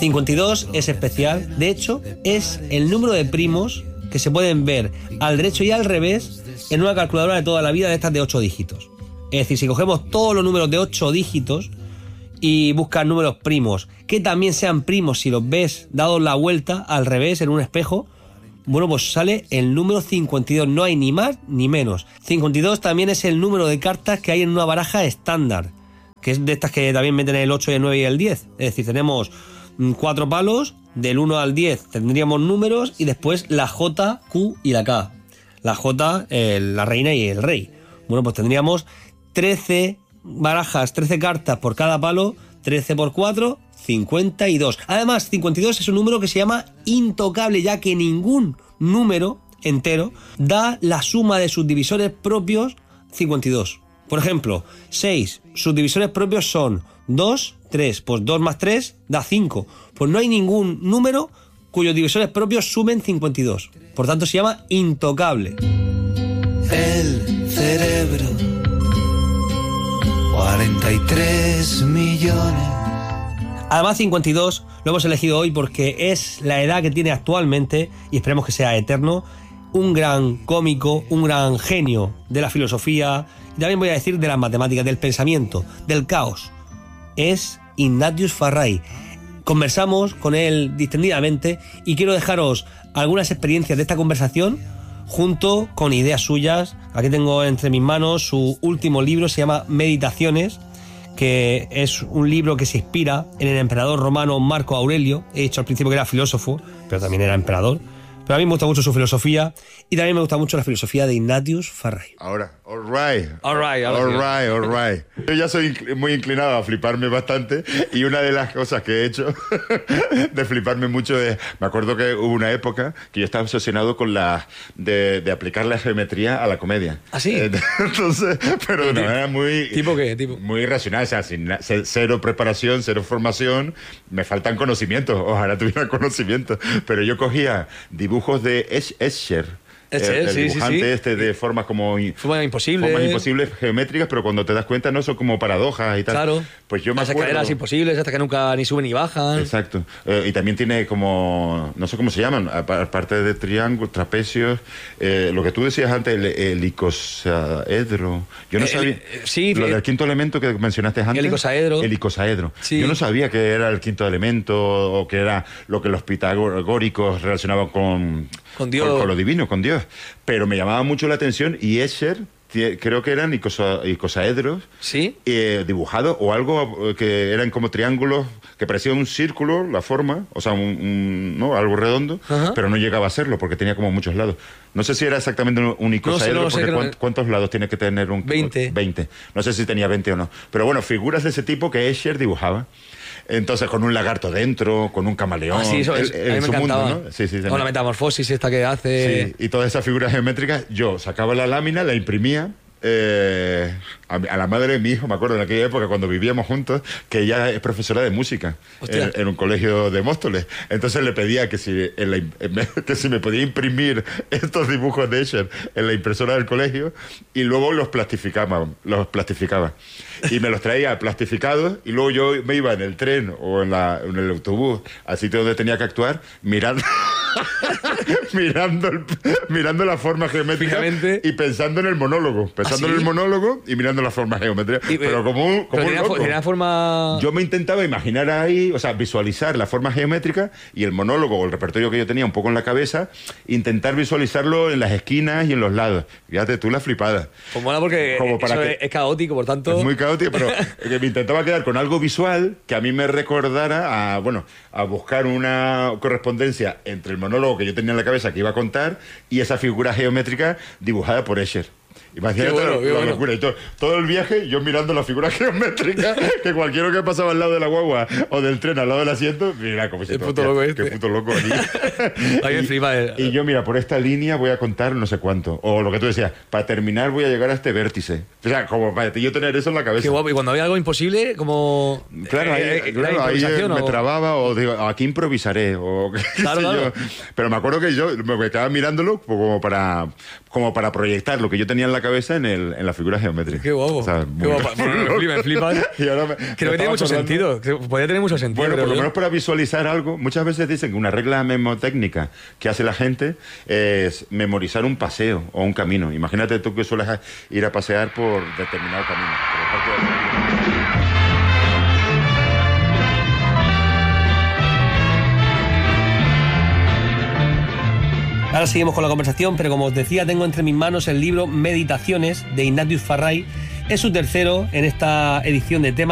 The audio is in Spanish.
52 es especial. De hecho, es el número de primos que se pueden ver al derecho y al revés en una calculadora de toda la vida de estas de 8 dígitos. Es decir, si cogemos todos los números de 8 dígitos y buscas números primos que también sean primos si los ves dados la vuelta al revés en un espejo, bueno, pues sale el número 52. No hay ni más ni menos. 52 también es el número de cartas que hay en una baraja estándar, que es de estas que también meten el 8, el 9 y el 10. Es decir, tenemos 4 palos, del 1 al 10 tendríamos números y después la J, Q y la K. La J, la reina y el rey. Bueno, pues tendríamos 13 barajas, 13 cartas por cada palo, 13 por 4, 52. Además, 52 es un número que se llama intocable, ya que ningún número entero da la suma de sus divisores propios 52. Por ejemplo, 6, sus divisores propios son 2, 3, pues 2 más 3 da 5. Pues no hay ningún número cuyos divisores propios sumen 52. Por tanto, se llama intocable. El cerebro, 43 millones. Además, 52 lo hemos elegido hoy porque es la edad que tiene actualmente, y esperemos que sea eterno, un gran cómico, un gran genio de la filosofía, y también voy a decir de las matemáticas, del pensamiento, del caos. Es Ignatius Farray. Conversamos con él distendidamente y quiero dejaros algunas experiencias de esta conversación junto con ideas suyas. Aquí tengo entre mis manos su último libro, se llama Meditaciones, que es un libro que se inspira en el emperador romano Marco Aurelio. He dicho al principio que era filósofo, pero también era emperador. Pero a mí me gusta mucho su filosofía y también me gusta mucho la filosofía de Ignatius Farray. Ahora, all right. All right. Yo ya soy muy inclinado a fliparme bastante y una de las cosas que he hecho de fliparme mucho es... Me acuerdo que hubo una época que yo estaba obsesionado con de aplicar la geometría a la comedia. ¿Ah, sí? Entonces, pero de una manera muy... ¿Tipo qué? ¿Tipo? Muy irracional, o sea, cero preparación, cero formación. Me faltan conocimientos, ojalá tuviera conocimientos. Pero yo cogía dibujos de Escher. El dibujante sí. de formas como... Formas imposibles geométricas, pero cuando te das cuenta no son como paradojas y tal. Claro. Pues yo me las acuerdo... escaleras imposibles hasta que nunca ni suben ni bajan. Exacto. Y también tiene como... No sé cómo se llaman. Aparte de triángulos, trapecios... lo que tú decías antes, el icosaedro. Yo no sabía... sí. Lo del quinto elemento que mencionaste antes. El icosaedro. Sí. Yo no sabía que era el quinto elemento o que era lo que los pitagóricos relacionaban con Dios. Con lo divino, con Dios. Pero me llamaba mucho la atención y Escher, creo que eran icosaedros, ¿sí? Dibujados o algo que eran como triángulos que parecía un círculo, la forma, o sea, ¿no? Algo redondo, pero no llegaba a serlo porque tenía como muchos lados. No sé si era exactamente un icosaedro, porque ¿cuántos lados tiene que tener un... 20. No sé si tenía 20 o no. Pero bueno, figuras de ese tipo que Escher dibujaba. Entonces, con un lagarto dentro, con un camaleón. Ah, sí, eso es. A mí me encantaba. Mundo, ¿no? Sí, con la metamorfosis esta que hace. Sí, y todas esas figuras geométricas, yo sacaba la lámina, la imprimía. A la madre de mi hijo, me acuerdo en aquella época cuando vivíamos juntos, que ella es profesora de música en un colegio de Móstoles. Entonces le pedía que si me podía imprimir estos dibujos de Escher en la impresora del colegio y luego los plastificaba. Y me los traía plastificados y luego yo me iba en el tren o en el autobús al sitio donde tenía que actuar mirando la forma geométrica y pensando en el monólogo. En el monólogo y mirando la forma geométrica. Pero como un loco. Tenía forma... Yo me intentaba imaginar ahí, o sea, visualizar la forma geométrica y el monólogo o el repertorio que yo tenía un poco en la cabeza, intentar visualizarlo en las esquinas y en los lados. Fíjate tú la flipada. Pues mola porque es caótico, por tanto... Es muy caótico, pero que me intentaba quedar con algo visual que a mí me recordara a buscar una correspondencia entre el monólogo que yo tenía en la cabeza que iba a contar y esa figura geométrica dibujada por Escher. Imagínate la locura. Y todo el viaje yo mirando la figura geométrica que cualquiera que pasaba al lado de la guagua o del tren al lado del asiento, mira como si qué puto loco aquí. Ahí me flipa. Y yo, mira, por esta línea voy a contar no sé cuánto. O lo que tú decías, para terminar voy a llegar a este vértice. O sea, como para yo tener eso en la cabeza. Qué guapo. Y cuando había algo imposible, como... Claro, ahí me trababa o digo, aquí improvisaré. O claro. Yo. Pero me acuerdo que yo me quedaba mirándolo como para proyectar lo que yo tenía en la cabeza en la figura geométrica. Qué guapo. O sea, Qué guapo. Me flipas. Y ahora Creo que tiene mucho sentido. Podría tener mucho sentido. Bueno, por lo yo. menos para visualizar algo, muchas veces dicen que una regla memotécnica que hace la gente es memorizar un paseo o un camino. Imagínate tú que sueles ir a pasear por determinado camino. Ahora seguimos con la conversación, pero como os decía, tengo entre mis manos el libro Meditaciones de Ignatius Farray. Es su tercero en esta edición de Temas